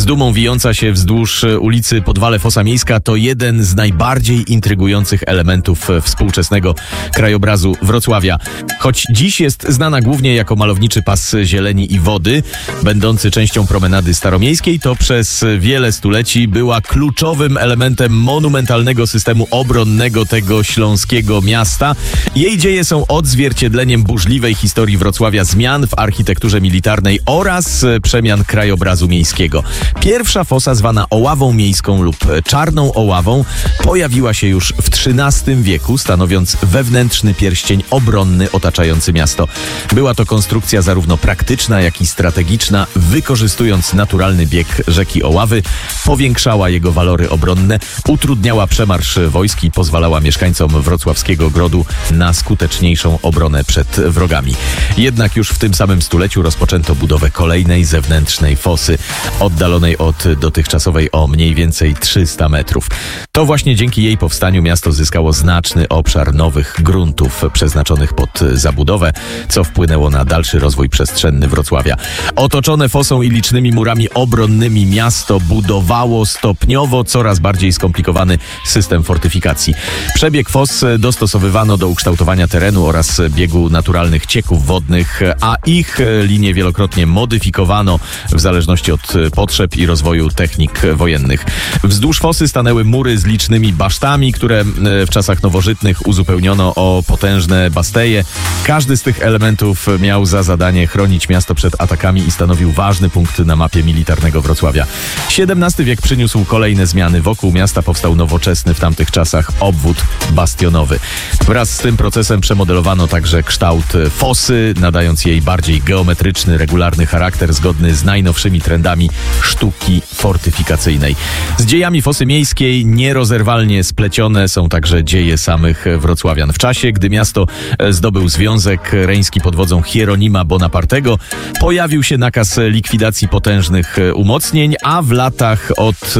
z dumą wijąca się wzdłuż ulicy Podwale Fosa Miejska to jeden z najbardziej intrygujących elementów współczesnego krajobrazu Wrocławia. Choć dziś jest znana głównie jako malowniczy pas zieleni i wody, będący częścią promenady staromiejskiej, to przez wiele stuleci była kluczowym elementem monumentalnego systemu obronnego tego śląskiego miasta. Jej dzieje są odzwierciedleniem burzliwej historii Wrocławia, zmian w architekturze militarnej oraz przemian krajobrazu miejskiego. Pierwsza fosa, zwana Oławą Miejską lub Czarną Oławą, pojawiła się już w XIII wieku, stanowiąc wewnętrzny pierścień obronny otaczający miasto. Była to konstrukcja zarówno praktyczna, jak i strategiczna, wykorzystując naturalny bieg rzeki Oławy, powiększała jego walory obronne, utrudniała przemarsz wojsk i pozwalała mieszkańcom wrocławskiego Grodu na skuteczniejszą obronę przed wrogami. Jednak już w tym samym stuleciu rozpoczęto budowę kolejnej zewnętrznej fosy, oddalonej od dotychczasowej o mniej więcej 300 metrów. To właśnie dzięki jej powstaniu miasto zyskało znaczny obszar nowych gruntów przeznaczonych pod zabudowę, co wpłynęło na dalszy rozwój przestrzenny Wrocławia. Otoczone fosą i licznymi murami obronnymi miasto budowało stopniowo coraz bardziej skomplikowany system fortyfikacji. Przebieg fos dostosowywano do ukształtowania terenu oraz biegu naturalnych cieków wodnych, a ich linie wielokrotnie modyfikowano w zależności od potrzeb i rozwoju technik wojennych. Wzdłuż fosy stanęły mury z licznymi basztami, które w czasach nowożytnych uzupełniono o potężne basteje. Każdy z tych elementów miał za zadanie chronić miasto przed atakami i stanowił ważny punkt na mapie militarnego Wrocławia. XVII wiek przyniósł kolejne zmiany. Wokół miasta powstał nowoczesny w tamtych czasach obwód bastionowy. Wraz z tym procesem przemodelowano także kształt fosy, nadając jej bardziej geometryczny, regularny charakter zgodny z najnowszymi trendami sztuki fortyfikacyjnej. Z dziejami fosy miejskiej nierozerwalnie splecione są także dzieje samych wrocławian. W czasie, gdy miasto zdobył Związek Reński pod wodzą Hieronima Bonapartego, pojawił się nakaz likwidacji potężnych umocnień, a w latach od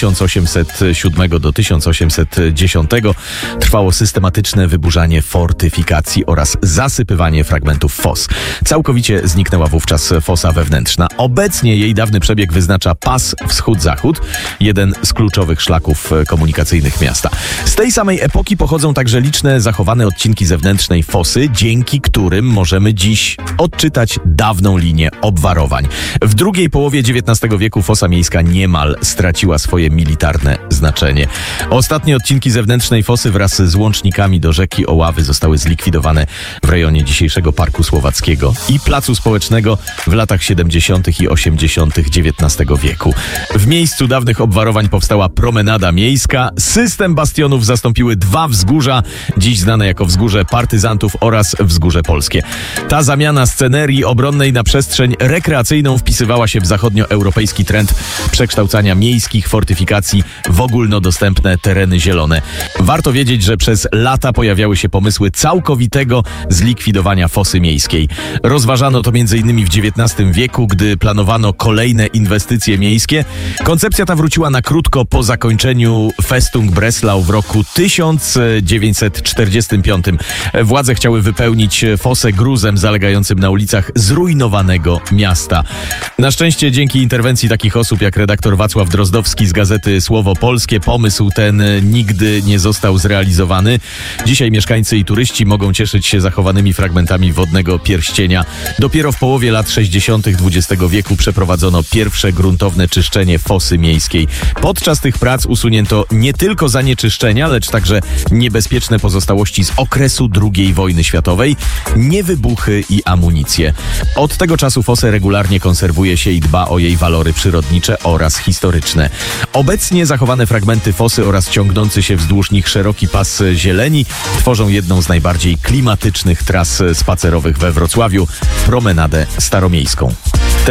1807 do 1810 trwało systematyczne wyburzanie fortyfikacji oraz zasypywanie fragmentów fos. Całkowicie zniknęła wówczas fosa wewnętrzna. Obecnie jej dawny przebieg wyznacza pas wschód-zachód, jeden z kluczowych szlaków komunikacyjnych miasta. Z tej samej epoki pochodzą także liczne zachowane odcinki zewnętrznej fosy, dzięki którym możemy dziś odczytać dawną linię obwarowań. W drugiej połowie XIX wieku fosa miejska niemal straciła swoje militarne znaczenie. Ostatnie odcinki zewnętrznej fosy wraz z łącznikami do rzeki Oławy zostały zlikwidowane w rejonie dzisiejszego Parku Słowackiego i Placu Społecznego w latach 70. i 80. XIX wieku. W miejscu dawnych obwarowań powstała promenada miejska. System bastionów zastąpiły dwa wzgórza, dziś znane jako Wzgórze Partyzantów oraz Wzgórze Polskie. Ta zamiana scenerii obronnej na przestrzeń rekreacyjną wpisywała się w zachodnioeuropejski trend przekształcania miejskich fortyfikacji w ogólnodostępne tereny zielone. Warto wiedzieć, że przez lata pojawiały się pomysły całkowitego zlikwidowania fosy miejskiej. Rozważano to m.in. w XIX wieku, gdy planowano kolejne inwestycje miejskie. Koncepcja ta wróciła na krótko po zakończeniu Festung Breslau w roku 1945. Władze chciały wypełnić fosę gruzem zalegającym na ulicach zrujnowanego miasta. Na szczęście dzięki interwencji takich osób jak redaktor Wacław Drozdowski z gazety Słowo Polskie pomysł ten nigdy nie został zrealizowany. Dzisiaj mieszkańcy i turyści mogą cieszyć się zachowanymi fragmentami wodnego pierścienia. Dopiero w połowie lat 60. XX wieku przeprowadzono pierwsze gruntowne czyszczenie fosy miejskiej. Podczas tych prac usunięto nie tylko zanieczyszczenia, lecz także niebezpieczne pozostałości z okresu II wojny światowej, niewybuchy i amunicję. Od tego czasu fosę regularnie konserwuje się i dba o jej walory przyrodnicze oraz historyczne. Obecnie zachowane fragmenty fosy oraz ciągnący się wzdłuż nich szeroki pas zieleni tworzą jedną z najbardziej klimatycznych tras spacerowych we Wrocławiu, promenadę staromiejską.